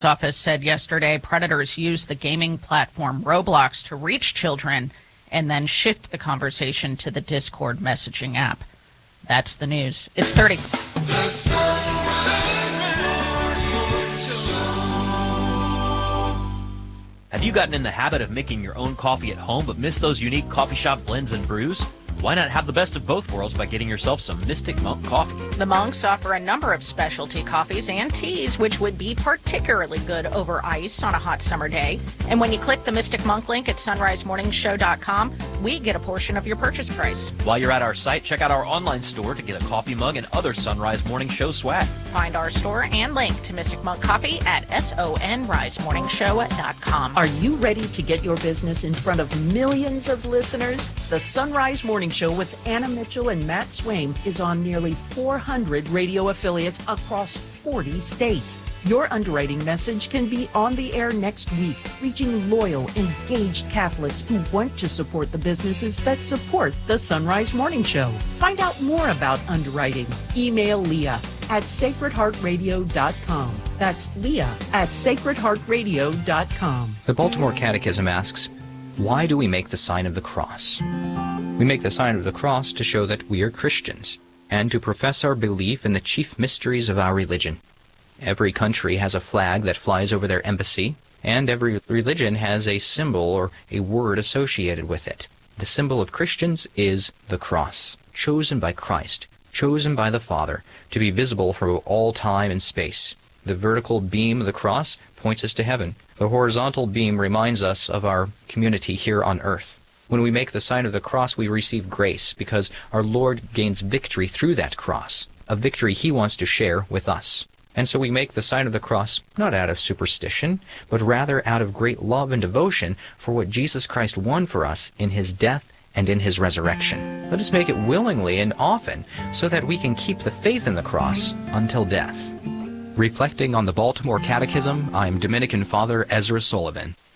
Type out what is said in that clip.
Office said yesterday predators used the gaming platform Roblox to reach children and then shift the conversation to the Discord messaging app. That's the news. It's 30. The Sunrise Morning Show. Have you gotten in the habit of making your own coffee at home but miss those unique coffee shop blends and brews? Why not have the best of both worlds by getting yourself some Mystic Monk coffee? The Monks offer a number of specialty coffees and teas, which would be particularly good over ice on a hot summer day. And when you click the Mystic Monk link at sunrisemorningshow.com, we get a portion of your purchase price. While you're at our site, check out our online store to get a coffee mug and other Sunrise Morning Show swag. Find our store and link to Mystic Monk Coffee at sonrisemorningshow.com. Are you ready to get your business in front of millions of listeners? The Sunrise Morning Show with Anna Mitchell and Matt Swaim is on nearly 400 radio affiliates across 40 states. Your underwriting message can be on the air next week, reaching loyal, engaged Catholics who want to support the businesses that support the Sunrise Morning Show. Find out more about underwriting. Email Leah at sacredheartradio.com. That's Leah at sacredheartradio.com. The Baltimore Catechism asks, why do we make the sign of the cross? We make the sign of the cross to show that we are Christians, and to profess our belief in the chief mysteries of our religion. Every country has a flag that flies over their embassy, and every religion has a symbol or a word associated with it. The symbol of Christians is the cross, chosen by Christ, chosen by the Father, to be visible for all time and space. The vertical beam of the cross points us to heaven. The horizontal beam reminds us of our community here on earth. When we make the sign of the cross, we receive grace because our Lord gains victory through that cross, a victory He wants to share with us. And so we make the sign of the cross not out of superstition, but rather out of great love and devotion for what Jesus Christ won for us in His death and in His resurrection. Let us make it willingly and often so that we can keep the faith in the cross until death. Reflecting on the Baltimore Catechism, I'm Dominican Father Ezra Sullivan.